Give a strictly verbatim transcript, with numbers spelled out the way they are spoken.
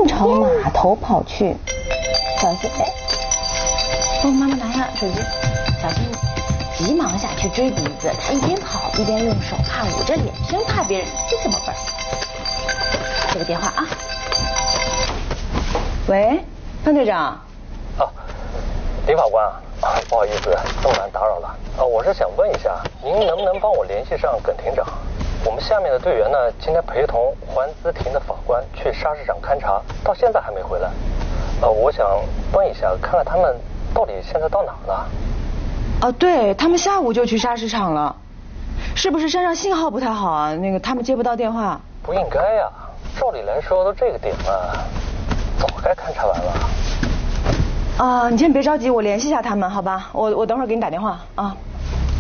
紧朝码头跑去。小心，哎，帮妈妈拿下手机。小心急忙下去追鼻子，他一边跑一边用手帕捂着脸，生怕别人记什么本。这个电话啊。喂，潘队长。 啊，李法官啊，不好意思，这么晚打扰了。啊，我是想问一下，您能不能帮我联系上耿庭长？我们下面的队员呢，今天陪同环资庭的法官去沙市场勘察，到现在还没回来。呃，我想问一下，看看他们到底现在到哪了？ 啊，对他们下午就去沙市场了，是不是山上信号不太好啊？那个他们接不到电话。 不应该呀、啊，照理来说都这个点了，早该勘察完了。 啊，你先别着急，我联系一下他们，好吧？我我等会儿给你打电话啊。